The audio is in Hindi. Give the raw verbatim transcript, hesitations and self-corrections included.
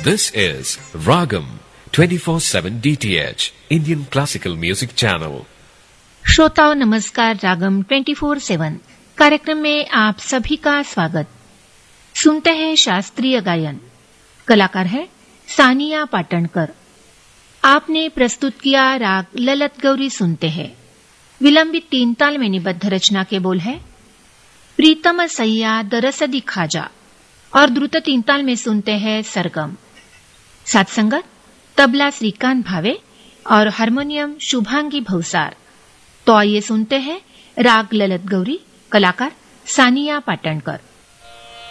This is Ragam twenty-four seven D T H Indian Classical Music Channel. श्रोताओं नमस्कार। रागम ट्वेंटी फोर सेवन कार्यक्रम में आप सभी का स्वागत। सुनते हैं शास्त्रीय गायन। कलाकार है सानिया पाटणकर। आपने प्रस्तुत किया राग ललत गौरी। सुनते हैं विलंबित तीन ताल में निबद्ध रचना के बोल है प्रीतम सैया दरसदी खाजा, और द्रुत तीन ताल में सुनते हैं सरगम। साथ संगत तबला श्रीकांत भावे और हारमोनियम शुभांगी भवसार। तो आइए सुनते हैं राग ललत गौरी, कलाकार सानिया पाटणकर।